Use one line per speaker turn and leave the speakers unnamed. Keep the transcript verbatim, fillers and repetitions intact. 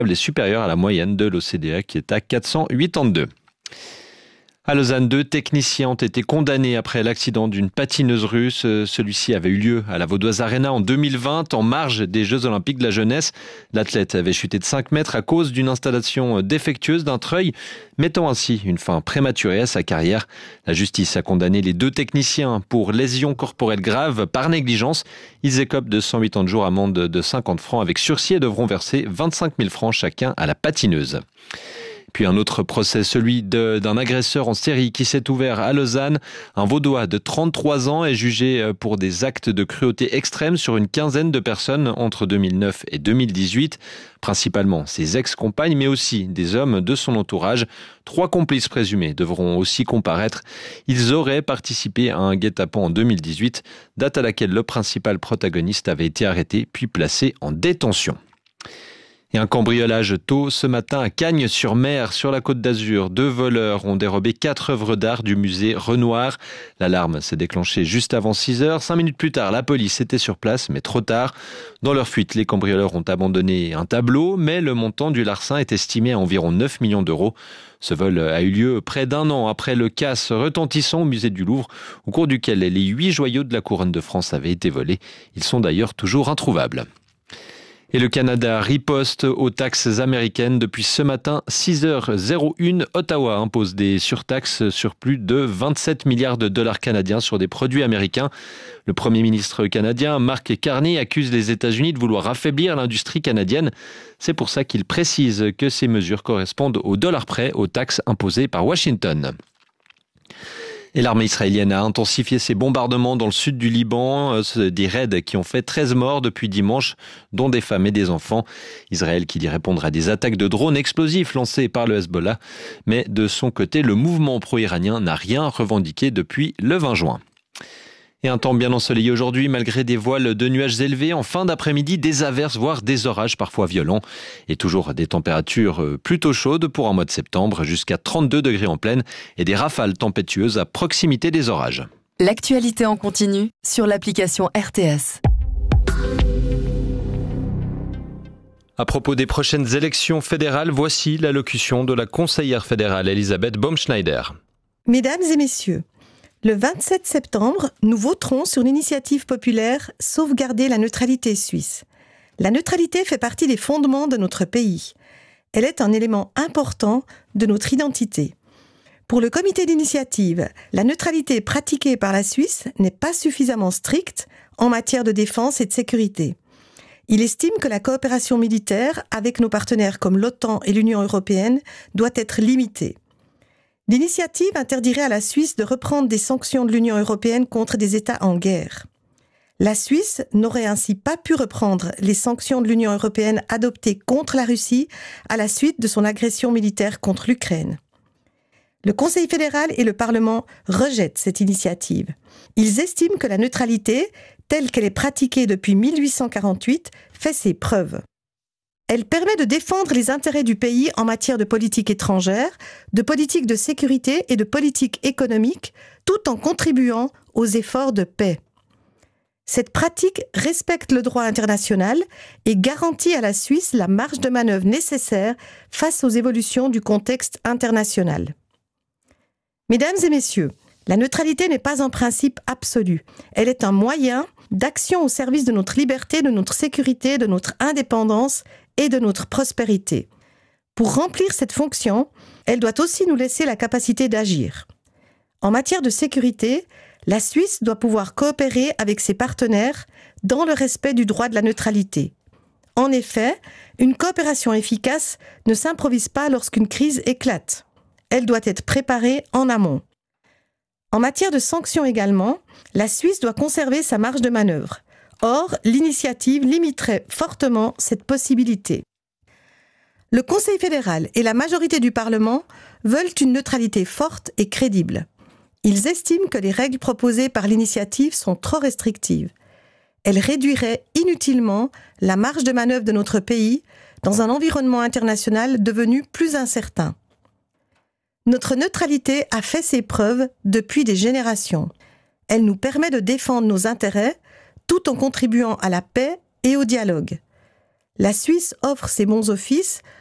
est supérieure à la moyenne de l'O C D E qui est à quatre cent quatre-vingt-deux. À Lausanne, deux techniciens ont été condamnés après l'accident d'une patineuse russe. Celui-ci avait eu lieu à la Vaudoise Arena en deux mille vingt, en marge des Jeux Olympiques de la jeunesse. L'athlète avait chuté de cinq mètres à cause d'une installation défectueuse d'un treuil, mettant ainsi une fin prématurée à sa carrière. La justice a condamné les deux techniciens pour lésions corporelles graves par négligence. Ils écopent de cent huit ans de jours, amende de cinquante francs avec sursis et devront verser vingt-cinq mille francs chacun à la patineuse. Puis un autre procès, celui de, d'un agresseur en série qui s'est ouvert à Lausanne. Un Vaudois de trente-trois ans est jugé pour des actes de cruauté extrême sur une quinzaine de personnes entre deux mille neuf et deux mille dix-huit. Principalement ses ex-compagnes, mais aussi des hommes de son entourage. Trois complices présumés devront aussi comparaître. Ils auraient participé à un guet-apens en deux mille dix-huit, date à laquelle le principal protagoniste avait été arrêté puis placé en détention. Et un cambriolage tôt ce matin à Cagnes-sur-Mer, sur la Côte d'Azur. Deux voleurs ont dérobé quatre œuvres d'art du musée Renoir. L'alarme s'est déclenchée juste avant six heures. Cinq minutes plus tard, la police était sur place, mais trop tard. Dans leur fuite, les cambrioleurs ont abandonné un tableau, mais le montant du larcin est estimé à environ neuf millions d'euros. Ce vol a eu lieu près d'un an après le casse retentissant au musée du Louvre, au cours duquel les huit joyaux de la couronne de France avaient été volés. Ils sont d'ailleurs toujours introuvables. Et le Canada riposte aux taxes américaines. Depuis ce matin, six heures une, Ottawa impose des surtaxes sur plus de vingt-sept milliards de dollars canadiens sur des produits américains. Le Premier ministre canadien, Mark Carney, accuse les États-Unis de vouloir affaiblir l'industrie canadienne. C'est pour ça qu'il précise que ces mesures correspondent au dollar près aux taxes imposées par Washington. Et l'armée israélienne a intensifié ses bombardements dans le sud du Liban, des raids qui ont fait treize morts depuis dimanche, dont des femmes et des enfants. Israël qui dit répondre à des attaques de drones explosifs lancées par le Hezbollah. Mais de son côté, le mouvement pro-iranien n'a rien revendiqué depuis le vingt juin. Et un temps bien ensoleillé aujourd'hui, malgré des voiles de nuages élevés. En fin d'après-midi, des averses, voire des orages parfois violents. Et toujours des températures plutôt chaudes pour un mois de septembre, jusqu'à trente-deux degrés en pleine et des rafales tempétueuses à proximité des orages.
L'actualité en continu sur l'application R T S.
À propos des prochaines élections fédérales, voici l'allocution de la conseillère fédérale Elisabeth Baumschneider.
Mesdames et messieurs, le vingt-sept septembre, nous voterons sur l'initiative populaire « Sauvegarder la neutralité suisse ». La neutralité fait partie des fondements de notre pays. Elle est un élément important de notre identité. Pour le comité d'initiative, la neutralité pratiquée par la Suisse n'est pas suffisamment stricte en matière de défense et de sécurité. Il estime que la coopération militaire avec nos partenaires comme l'OTAN et l'Union européenne doit être limitée. L'initiative interdirait à la Suisse de reprendre des sanctions de l'Union européenne contre des États en guerre. La Suisse n'aurait ainsi pas pu reprendre les sanctions de l'Union européenne adoptées contre la Russie à la suite de son agression militaire contre l'Ukraine. Le Conseil fédéral et le Parlement rejettent cette initiative. Ils estiment que la neutralité, telle qu'elle est pratiquée depuis mille huit cent quarante-huit, fait ses preuves. Elle permet de défendre les intérêts du pays en matière de politique étrangère, de politique de sécurité et de politique économique, tout en contribuant aux efforts de paix. Cette pratique respecte le droit international et garantit à la Suisse la marge de manœuvre nécessaire face aux évolutions du contexte international. Mesdames et messieurs, la neutralité n'est pas un principe absolu. Elle est un moyen d'action au service de notre liberté, de notre sécurité, de notre indépendance et de notre prospérité. Pour remplir cette fonction, elle doit aussi nous laisser la capacité d'agir. En matière de sécurité, la Suisse doit pouvoir coopérer avec ses partenaires dans le respect du droit de la neutralité. En effet, une coopération efficace ne s'improvise pas lorsqu'une crise éclate. Elle doit être préparée en amont. En matière de sanctions également, la Suisse doit conserver sa marge de manœuvre. Or, l'initiative limiterait fortement cette possibilité. Le Conseil fédéral et la majorité du Parlement veulent une neutralité forte et crédible. Ils estiment que les règles proposées par l'initiative sont trop restrictives. Elles réduiraient inutilement la marge de manœuvre de notre pays dans un environnement international devenu plus incertain. Notre neutralité a fait ses preuves depuis des générations. Elle nous permet de défendre nos intérêts tout en contribuant à la paix et au dialogue. La Suisse offre ses bons offices